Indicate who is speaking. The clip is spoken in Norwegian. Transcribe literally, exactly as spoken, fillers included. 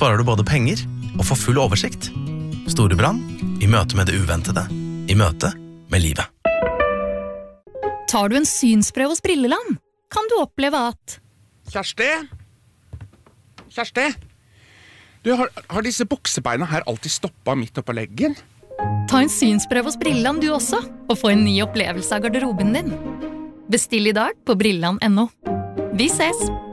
Speaker 1: sparer du både penger og får full oversikt. Storebrand i møte med det uventede, i møte med livet.
Speaker 2: Tar du en synsprøve hos Brilleland, kan du oppleve at
Speaker 3: Kjersti? Kjersti? Du, har, har disse buksebeina her alltid stoppet midt oppå leggen?
Speaker 2: Ta en synsprøve hos Brilleland du også, og få en ny opplevelse av garderoben din. Bestill i dag på brilleland punktum no. Vi ses!